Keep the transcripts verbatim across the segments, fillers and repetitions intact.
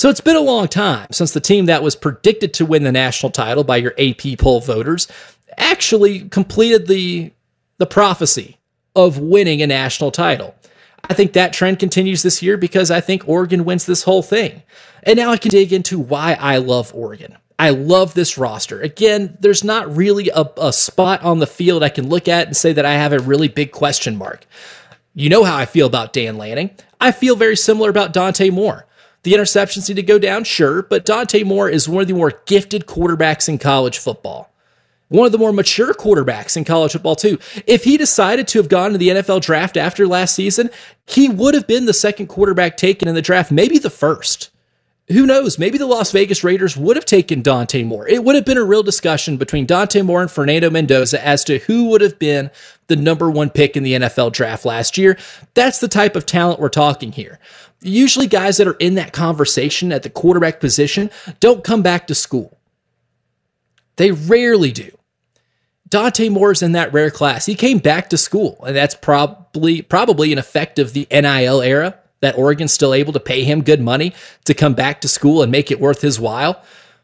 So it's been a long time since the team that was predicted to win the national title by your A P poll voters actually completed the, the prophecy of winning a national title. I think that trend continues this year because I think Oregon wins this whole thing. And now I can dig into why I love Oregon. I love this roster. Again, there's not really a, a spot on the field I can look at and say that I have a really big question mark. You know how I feel about Dan Lanning. I feel very similar about Dante Moore. The interceptions need to go down, sure, but Dante Moore is one of the more gifted quarterbacks in college football. One of the more mature quarterbacks in college football, too. If he decided to have gone to the N F L draft after last season, he would have been the second quarterback taken in the draft, maybe the first. Who knows? Maybe the Las Vegas Raiders would have taken Dante Moore. It would have been a real discussion between Dante Moore and Fernando Mendoza as to who would have been the number one pick in the N F L draft last year. That's the type of talent we're talking here. Usually guys that are in that conversation at the quarterback position don't come back to school. They rarely do. Dante Moore's in that rare class. He came back to school, and that's probably probably an effect of the N I L era, that Oregon's still able to pay him good money to come back to school and make it worth his while.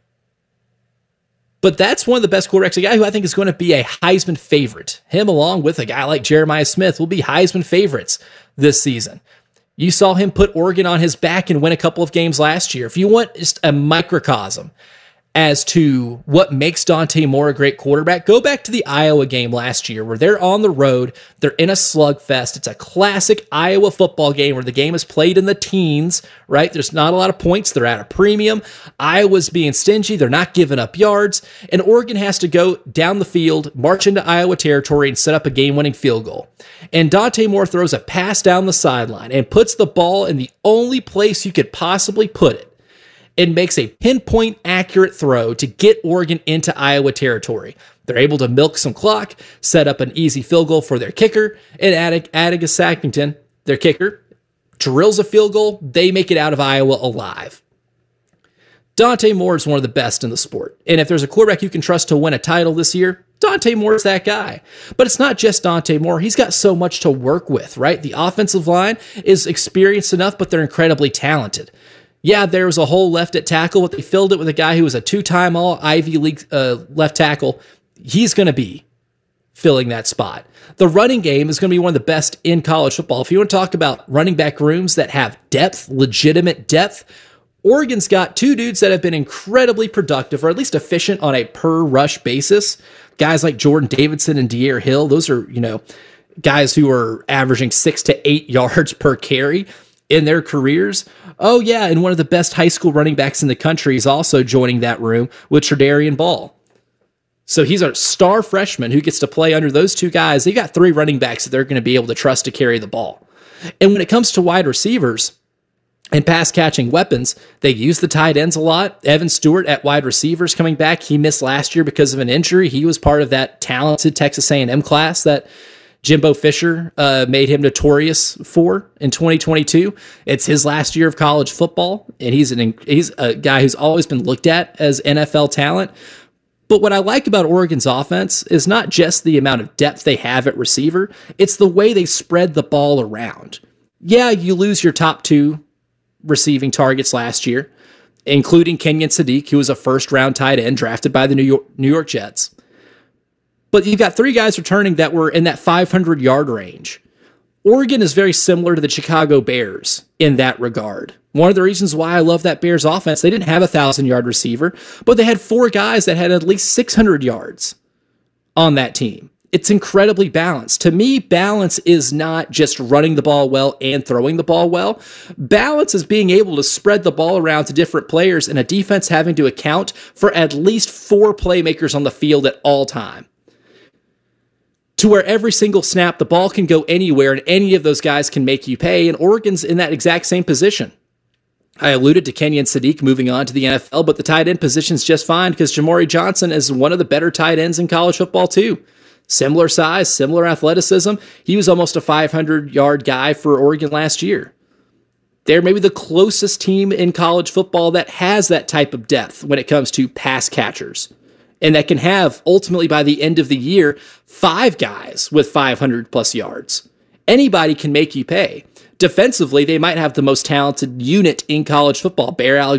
But that's one of the best quarterbacks, a guy who I think is going to be a Heisman favorite. Him along with a guy like Jeremiah Smith will be Heisman favorites this season. You saw him put Oregon on his back and win a couple of games last year. If you want just a microcosm as to what makes Dante Moore a great quarterback, go back to the Iowa game last year where they're on the road, they're in a slugfest. It's a classic Iowa football game where the game is played in the teens, right? There's not a lot of points. They're at a premium. Iowa's being stingy. They're not giving up yards. And Oregon has to go down the field, march into Iowa territory, and set up a game-winning field goal. And Dante Moore throws a pass down the sideline and puts the ball in the only place you could possibly put it. It makes a pinpoint accurate throw to get Oregon into Iowa territory. They're able to milk some clock, set up an easy field goal for their kicker, and Attica Sackington, their kicker, drills a field goal. They make it out of Iowa alive. Dante Moore is one of the best in the sport. And if there's a quarterback you can trust to win a title this year, Dante Moore is that guy. But it's not just Dante Moore. He's got so much to work with, right? The offensive line is experienced enough, but they're incredibly talented. Yeah, there was a hole left at tackle, but they filled it with a guy who was a two-time all Ivy League uh, left tackle. He's going to be filling that spot. The running game is going to be one of the best in college football. If you want to talk about running back rooms that have depth, legitimate depth, Oregon's got two dudes that have been incredibly productive, or at least efficient on a per-rush basis. Guys like Jordan Davidson and De'Aaron Hill, those are, you know, guys who are averaging six to eight yards per carry in their careers. Oh yeah, and one of the best high school running backs in the country is also joining that room with Tredarian Ball. So he's a star freshman who gets to play under those two guys. They got three running backs that they're going to be able to trust to carry the ball. And when it comes to wide receivers and pass catching weapons, they use the tight ends a lot. Evan Stewart at wide receivers coming back. He missed last year because of an injury. He was part of that talented Texas A and M class that Jimbo Fisher uh, made him notorious for in twenty twenty-two. It's his last year of college football, and he's an he's a guy who's always been looked at as N F L talent. But what I like about Oregon's offense is not just the amount of depth they have at receiver, it's the way they spread the ball around. Yeah, you lose your top two receiving targets last year, including Kenyon Sadiq, who was a first-round tight end drafted by the New York, New York Jets. But you've got three guys returning that were in that five hundred yard range. Oregon is very similar to the Chicago Bears in that regard. One of the reasons why I love that Bears offense, they didn't have a one thousand yard receiver, but they had four guys that had at least six hundred yards on that team. It's incredibly balanced. To me, balance is not just running the ball well and throwing the ball well. Balance is being able to spread the ball around to different players and a defense having to account for at least four playmakers on the field at all time, to where every single snap, the ball can go anywhere and any of those guys can make you pay, and Oregon's in that exact same position. I alluded to Kenyon Sadiq moving on to the N F L, but the tight end position's just fine because Jamari Johnson is one of the better tight ends in college football too. Similar size, similar athleticism. He was almost a five hundred yard guy for Oregon last year. They're maybe the closest team in college football that has that type of depth when it comes to pass catchers, and that can have, ultimately by the end of the year, five guys with five hundred plus yards. Anybody can make you pay. Defensively, they might have the most talented unit in college football. Bear Alexander